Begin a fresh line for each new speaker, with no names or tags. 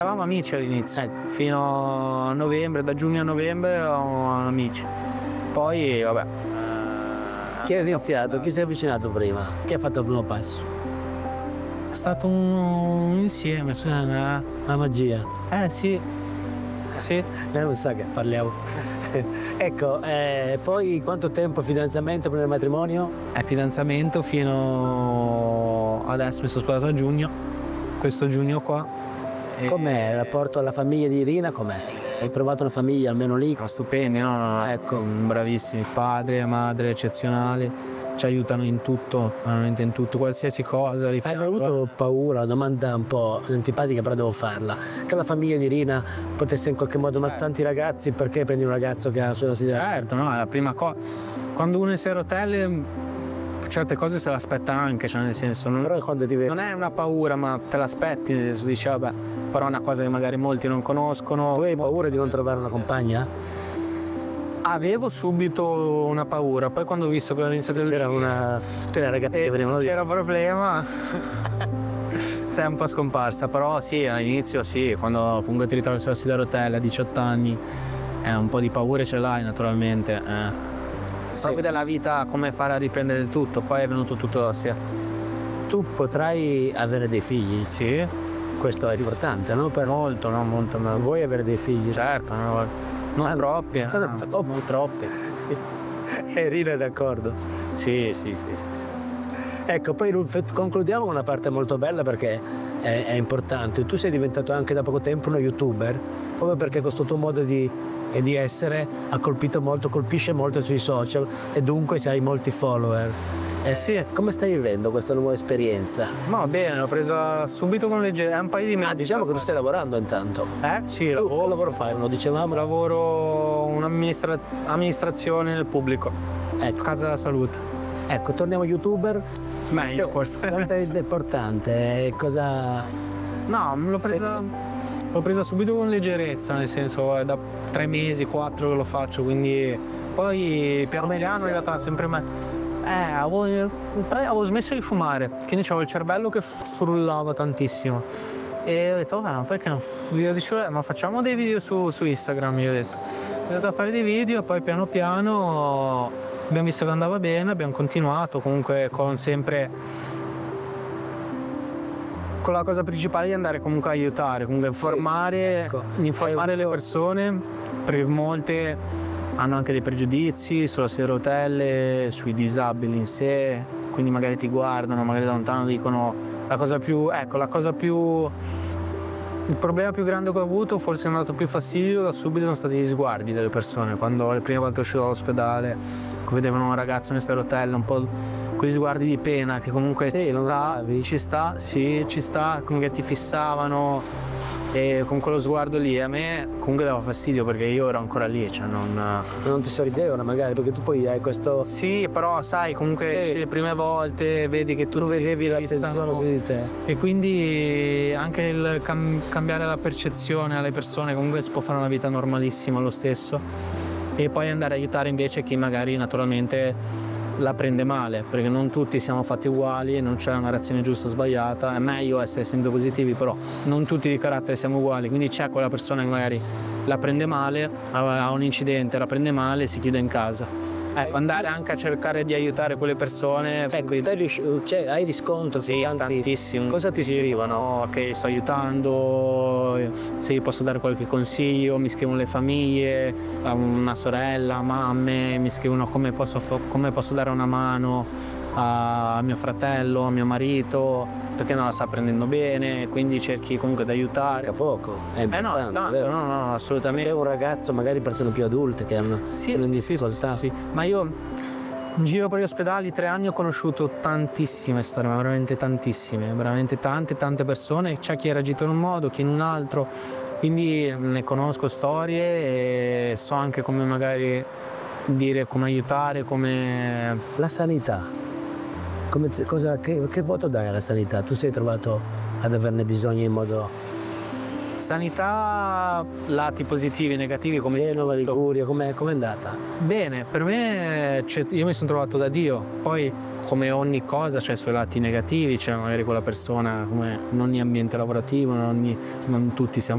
Eravamo amici all'inizio,
Ecco.
fino a novembre, da giugno a novembre eravamo amici. Poi vabbè.
Chi è iniziato? Chi si è avvicinato prima? Chi ha fatto il primo passo?
È stato un insieme, secondo me.
La magia.
Sì. Sì.
Lei non sa che parliamo. Ecco, poi quanto tempo fidanzamento prima del matrimonio?
È fidanzamento fino adesso, mi sono sposato a giugno, questo giugno qua.
Com'è il rapporto alla famiglia di Irina? Com'è? Hai trovato una famiglia almeno lì?
Stupendi, no?
Ecco.
Bravissimi, padre e madre eccezionali, ci aiutano in tutto, veramente in tutto, qualsiasi cosa.
Hai mai avuto paura, una domanda un po' antipatica però devo farla, che la famiglia di Irina potesse in qualche modo, ma tanti ragazzi, perché prendi un ragazzo che ha sulla sedia?
Certo, no, è la prima cosa. Quando uno è in sei rotelle certe cose se l'aspetta anche, cioè nel senso
Però quando ti
non è una paura, ma te l'aspetti, nel senso dici vabbè, però è una cosa che magari molti non conoscono.
Tu hai paura di non trovare una compagna?
Avevo subito una paura, poi quando ho visto che ho iniziato a
C'era tutte le ragazze che venivano lì.
c'era problema. Sei un po' scomparsa, però sì, all'inizio sì, quando comunque ti ritrovi sulla sedia a rotelle a 18 anni, un po' di paure ce l'hai naturalmente. Proprio della vita, come fare a riprendere il tutto, poi è venuto tutto da sé.
Tu potrai avere dei figli?
Sì,
Questo è importante, no?
molto, no, molto.
Vuoi avere dei figli?
Certo, no, non troppi, non troppi.
E Irina è d'accordo.
Sì.
Ecco, poi concludiamo con una parte molto bella perché è importante. Tu sei diventato anche da poco tempo uno youtuber, proprio perché questo tuo modo di essere ha colpisce molto sui social e dunque hai molti follower.
Sì.
Come stai vivendo questa nuova esperienza?
No, bene, l'ho presa subito con leggerezza, è un paio di mesi.
Diciamo che tu stai lavorando intanto.
Sì,
Tu che lavoro fai? Lo dicevamo.
lavoro un'amministrazione nel pubblico.
Ecco.
Casa della salute.
Ecco, torniamo youtuber.
Meglio forse.
Quanto è importante? Cosa...
No, l'ho presa subito con leggerezza, nel senso è da 3 mesi, 4 che lo faccio, quindi poi piano piano in realtà sempre avevo smesso di fumare, quindi avevo il cervello che frullava tantissimo. E ho detto, ma perché non? Io dicevo, ma facciamo dei video su Instagram, io ho detto. Ho iniziato a fare dei video e poi piano piano abbiamo visto che andava bene, abbiamo continuato comunque con la cosa principale di andare comunque a aiutare, comunque informare le persone, perché molte hanno anche dei pregiudizi sulla sedia a rotelle, sui disabili in sé, quindi magari ti guardano, magari da lontano dicono il problema più grande che ho avuto, forse mi ha dato più fastidio da subito, sono stati gli sguardi delle persone. Quando le prime volte uscivo dall'ospedale, vedevano un ragazzo in sedia a rotelle, un po' quegli sguardi di pena che comunque ci sta, comunque ti fissavano, e con quello sguardo lì a me comunque dava fastidio perché io ero ancora lì, cioè
non ti sorridevano magari perché tu poi hai questo...
Sì, però sai, comunque le prime volte vedi che tu
vedevi l'attenzione su di te.
E quindi anche il cambiare la percezione alle persone, comunque si può fare una vita normalissima lo stesso, e poi andare a aiutare invece chi magari naturalmente la prende male, perché non tutti siamo fatti uguali, non c'è una reazione giusta o sbagliata, è meglio essere sempre positivi, però non tutti di carattere siamo uguali, quindi c'è quella persona che magari la prende male, ha un incidente, la prende male e si chiude in casa. Ecco, andare anche a cercare di aiutare quelle persone.
Ecco, hai riscontro?
Sì, tantissimo.
Cosa ti scrivono?
Che sto aiutando, se gli posso dare qualche consiglio, mi scrivono le famiglie, una sorella, mamme, mi scrivono come posso dare una mano a mio fratello, a mio marito, perché non la sta prendendo bene, quindi cerchi comunque di aiutare.
A poco, è importante,
no, assolutamente.
Perché un ragazzo, magari persone più adulte che hanno in difficoltà.
Sì. Ma io in giro per gli ospedali 3 anni ho conosciuto tantissime storie, ma veramente tantissime, veramente tante persone, c'è chi ha reagito in un modo, chi in un altro, quindi ne conosco storie e so anche come magari dire, come aiutare, come...
La sanità. Che voto dai alla sanità? Tu sei trovato ad averne bisogno in modo...
Sanità, lati positivi e negativi come
Genova, Liguria, com'è andata?
Bene, per me io mi sono trovato da Dio, poi come ogni cosa c'è i suoi lati negativi, c'è magari quella persona come in ogni ambiente lavorativo, non tutti siamo